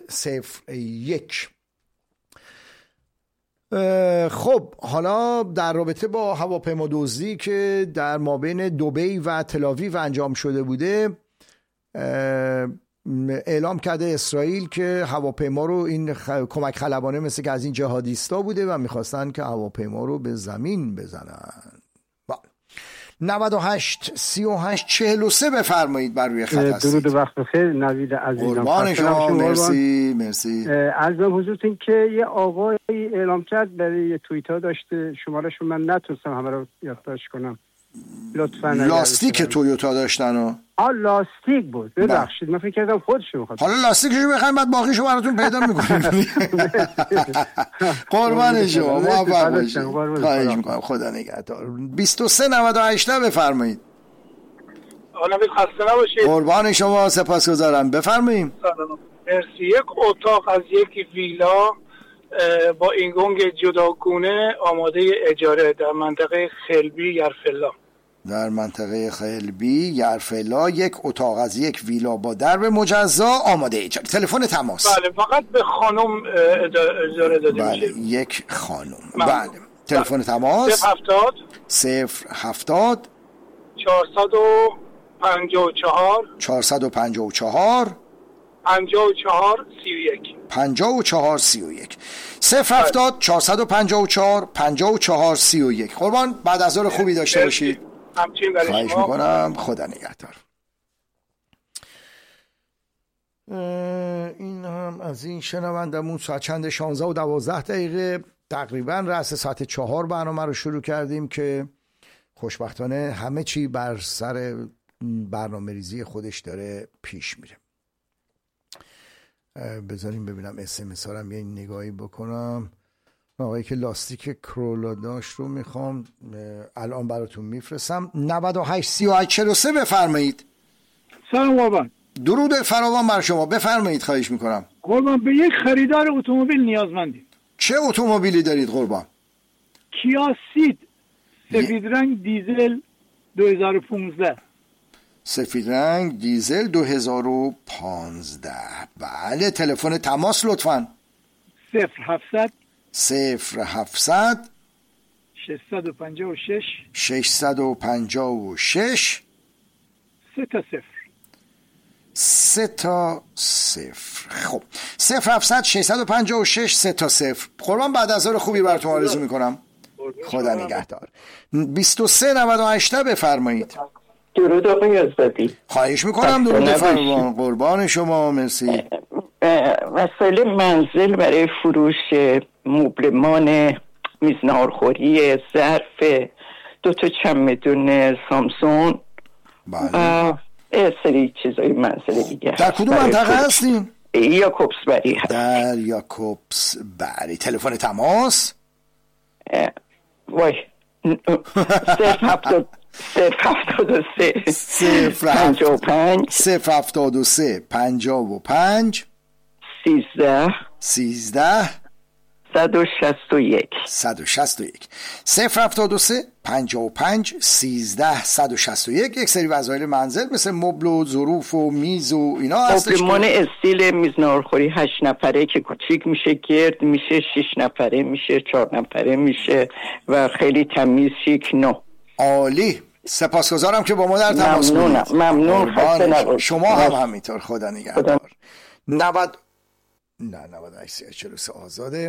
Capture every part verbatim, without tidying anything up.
صفر یک. خب حالا در رابطه با هواپیما دزدی که در مابین دبی و تل‌آویو انجام شده بوده، اعلام کرده اسرائیل که هواپیما رو این خ... کمک خلبانه مثل که از این جهادیستا بوده و میخواستن که هواپیما رو به زمین بزنن. نود و هشت سی و هشت چهل و سه بفرمایید بر روی خط هستید. درود وقت بخیر نوید عزیزم. قربان شما. مرسی مرسی. عرضم حضورتون که یه آقایی اعلام کرد برای یه توییت ها داشته، شمارهشون من نتونستم همه رو یادداشت کنم. لطفاً لاستیک تویوتا داشتن و آ لاستیک بود، ببخشید من فکر کردم خودشون میخواد. حالا لاستیکشو بخوایم بعد باقیشو براتون پیدا میکنیم. قربان شما، موفق باشید. خواهش میکنم، خدا نگهدار. بیست و سه نود و هشت بفرمایید. حالا نوید خسته نباشید. قربان شما، سپاسگزارم. بفرمایید. مرسی. یک اتاق از یک ویلا با اینگونگ جداگونه آماده اجاره در منطقه خلبی یرفلا. در منطقه خلبی یرفلا یک اتاق از یک ویلا با درب مجزا آماده اجاره. تلفن تماس. بله، فقط به خانم اجاره داده بله، میشه. یک خانم. بله. تلفن تماس صفر هفتاد صفر هفتاد چهارصد و پنجاه و چهار چهارصد و پنجاه و چهار پنجاه و چهار سی و یک پنجاه و چهار سی و یک صفر هفتاد چهارصد و پنجاه و چهار پنجاه و چهار سی و یک. قربان، بعد از ظهر خوبی داشته باشید. همچنین برای خواهش شما. میکنم، خدا نگهدار. این هم از این شنوندمون. ساعت چند؟ شانزده و دوازده دقیقه تقریبا. رأس ساعت چهار برنامه رو شروع کردیم که خوشبختانه همه چی بر سر برنامه ریزی خودش داره پیش میره. بذاریم ببینم اس ام اس هارم یه نگاهی بکنم. آقایی که لاستیک کرولا داشت رو میخوام الان براتون میفرستم. نود و هشت سی و هشت چهل و سه بفرمایید. سلام قربان. درود فراوان بر شما، بفرمایید. خواهش میکنم. قربان، به یک خریدار اتومبیل نیازمندیم. چه اتومبیلی دارید قربان؟ کیا سید سفید رنگ دیزل دو هزار و پانزده. سفید رنگ دیزل دو هزار و پانزده. بله. تلفن تماس لطفاً. صفر هفتصد صفر هفتصد ششصد و پنجاه و شش ششصد و پنجاه و شش سه تا صفر سه تا صفر. خب صفر هفتصد ششصد و پنجاه و شش سه تا صفر. قربان، بعد از ظهر خوبی براتون آرزو میکنم. خدا نگهدار. بیست و سه نود و هشت بفرمایید. درود آقای آزادی. خواهش میکنم. درود فرمان. قربان شما. مرسی. مسئله منزل برای فروش مبلمان، میزنارخوری، ظرف، دو تا چمدون سامسون، بله. یه سری چیزای منزل دیگه. در کدوم منطقه هستین؟ یاکوبس بری هست. در یاکوبس بری. تلفن تماس؟ وای صفر هفتاد صفر هفتاد و سه پنجاه و پنج صفر هفتاد و سه پنجاه و پنج سیزده سیزده صد و شصت و یک صد و شصت و یک صفر هفتاد و سه پنجاه و پنج سیزده صد و شصت و یک. یک سری وسایل منزل مثل مبل و ظروف و میز و اینا هستش. مبلمان استیل میزنارخوری هشت نفره که کوچیک میشه، گرد میشه، شش نفره میشه، چهار نفره میشه و خیلی تمیز، شیک، نو. عالی. سپاسگزارم که با ما در تماس بودید. ممنونم. ممنون. خسته نباشید. شما هم همینطور. خدا نگهدار. نود نه نود و هشت چهل و سه آزاده.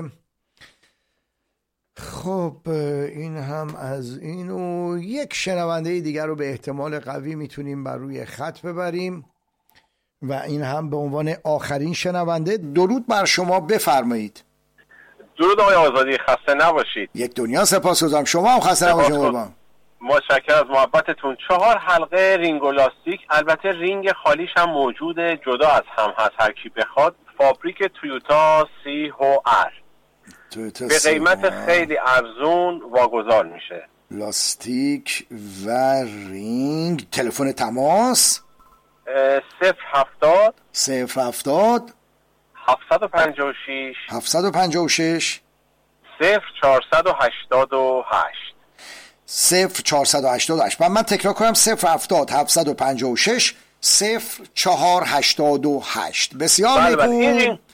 خب این هم از این و یک شنونده دیگر رو به احتمال قوی میتونیم بر روی خط ببریم و این هم به عنوان آخرین شنونده. درود بر شما، بفرمایید. درود آقای آزادی، خسته نباشید. یک دنیا سپاسگزارم. شما هم خسته نباشید قربان. متشکرم از محبتتون. چهار حلقه رینگ و لاستیک، البته رینگ خالیش هم موجوده، جدا از هم هست هر کی بخواد. فابریک تویوتا سی او ار به قیمت خیلی ارزون واگذار میشه. لاستیک و رینگ. تلفن تماس صفر هفتاد صفر هفتاد هفتصد و پنجاه و شش هفتصد و پنجاه و شش صفر چهارصد و هشتاد و هشت صفر چهارصد و هشتاد و هشت. من من تکرار کنم. صفر هفتاد هفتصد و پنجاه و شش صفر چهار هشتاد و هشت. بسیار بله بله. این رینگ